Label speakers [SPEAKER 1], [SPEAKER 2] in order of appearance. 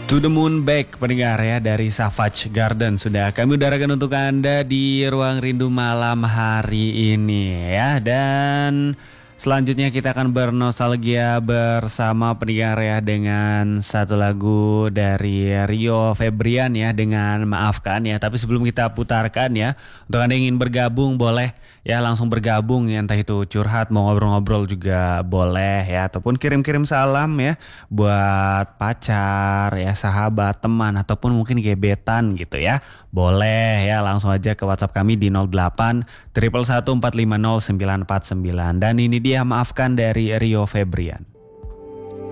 [SPEAKER 1] To the Moon Back pendengar ya dari Savage Garden sudah kami udarakan untuk Anda di Ruang Rindu malam hari ini ya. Dan selanjutnya kita akan bernostalgia bersama pendengar ya dengan satu lagu dari Rio Febrian ya dengan Maafkan ya. Tapi sebelum kita putarkan ya, untuk Anda yang ingin bergabung boleh ya langsung bergabung ya, entah itu curhat mau ngobrol-ngobrol juga boleh ya, ataupun kirim-kirim salam ya buat pacar ya, sahabat, teman, ataupun mungkin gebetan gitu ya. Boleh ya langsung aja ke WhatsApp kami di 08 111 450 949. Dan ini dia Maafkan dari Rio Febrian.